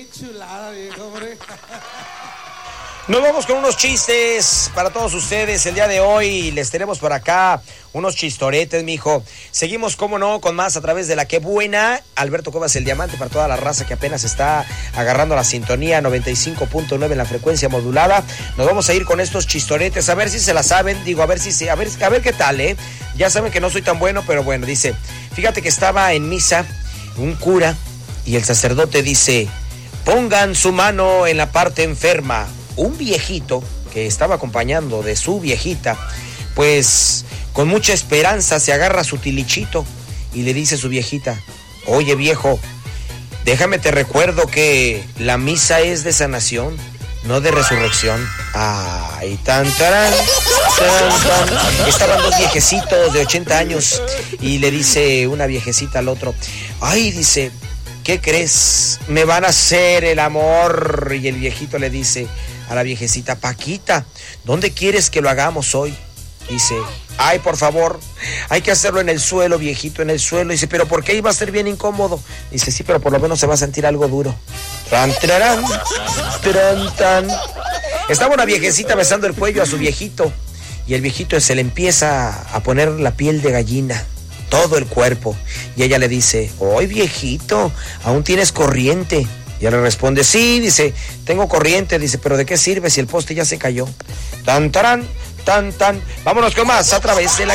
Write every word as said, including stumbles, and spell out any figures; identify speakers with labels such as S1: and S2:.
S1: Qué chulada, viejo, hombre.
S2: Nos vamos con unos chistes para todos ustedes el día de hoy. Les tenemos por acá unos chistoretes, mijo. Seguimos, cómo no, con más a través de La Qué Buena. Alberto Cuevas, el diamante para toda la raza que apenas está agarrando la sintonía noventa y cinco punto nueve en la frecuencia modulada. Nos vamos a ir con estos chistoretes, a ver si se la saben. Digo, a ver si se, a ver, a ver qué tal, ¿eh? Ya saben que no soy tan bueno, pero bueno, dice, fíjate que estaba en misa un cura y el sacerdote dice, pongan su mano en la parte enferma. Un viejito que estaba acompañando de su viejita, pues con mucha esperanza se agarra su tilichito y le dice a su viejita, oye viejo, déjame te recuerdo que la misa es de sanación, no de resurrección. Ay, tan, tarán, tan, tan. Estaban dos viejecitos de ochenta años y le dice una viejecita al otro, ay, dice, ¿qué crees? Me van a hacer el amor. Y el viejito le dice a la viejecita, Paquita, ¿dónde quieres que lo hagamos hoy? Dice, ay, por favor, hay que hacerlo en el suelo, viejito, en el suelo. Dice, ¿pero por qué iba a ser bien incómodo? Dice, sí, pero por lo menos se va a sentir algo duro. Tran, trarán, tran, tan. Estaba una viejecita besando el cuello a su viejito y el viejito se le empieza a poner la piel de gallina, todo el cuerpo. Y ella le dice, ¡ay, viejito, aún tienes corriente! Y él le responde, sí, dice, tengo corriente, dice, pero ¿de qué sirve si el poste ya se cayó? Tan, tarán, tan, tan. Vámonos con más a través de La